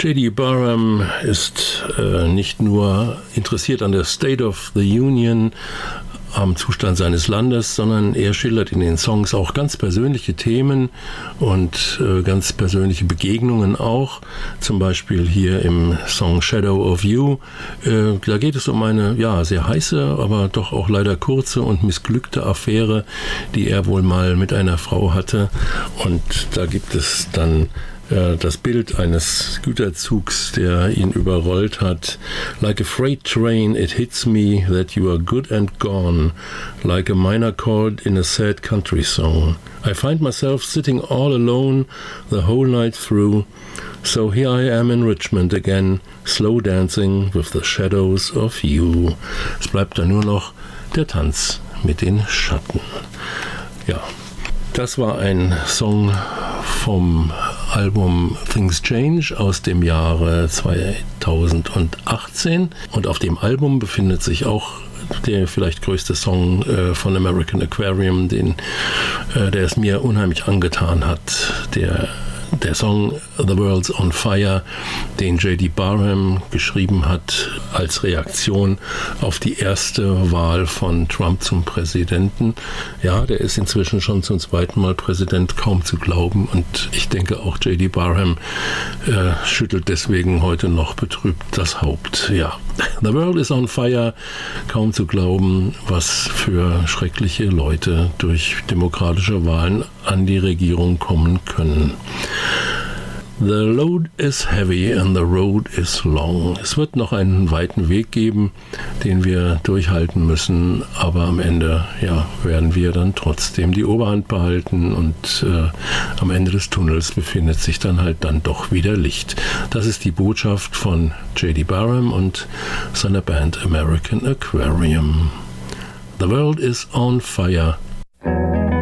J.D. Barham ist nicht nur interessiert an der State of the Union, am Zustand seines Landes, sondern er schildert in den Songs auch ganz persönliche Themen und ganz persönliche Begegnungen auch. Zum Beispiel hier im Song Shadow of You. Da geht es um eine sehr heiße, aber doch auch leider kurze und missglückte Affäre, die er wohl mal mit einer Frau hatte. Und da gibt es dann das Bild eines Güterzugs, der ihn überrollt hat. Like a freight train, it hits me that you are good and gone, like a minor chord in a sad country song. I find myself sitting all alone the whole night through, so here I am in Richmond again, slow dancing with the shadows of you. Es bleibt dann nur noch der Tanz mit den Schatten. Ja, das war ein Song vom Album Things Change aus dem Jahre 2018 und auf dem Album befindet sich auch der vielleicht größte Song von American Aquarium, der es mir unheimlich angetan hat, der Song The World's on Fire, den J.D. Barham geschrieben hat als Reaktion auf die erste Wahl von Trump zum Präsidenten. Ja, der ist inzwischen schon zum zweiten Mal Präsident, kaum zu glauben. Und ich denke auch J.D. Barham schüttelt deswegen heute noch betrübt das Haupt. Ja, The World is on Fire, kaum zu glauben, was für schreckliche Leute durch demokratische Wahlen an die Regierung kommen können. The load is heavy and the road is long. Es wird noch einen weiten Weg geben, den wir durchhalten müssen, aber am Ende werden wir dann trotzdem die Oberhand behalten und am Ende des Tunnels befindet sich dann halt dann doch wieder Licht. Das ist die Botschaft von J.D. Barham und seiner Band American Aquarium. The World is on Fire.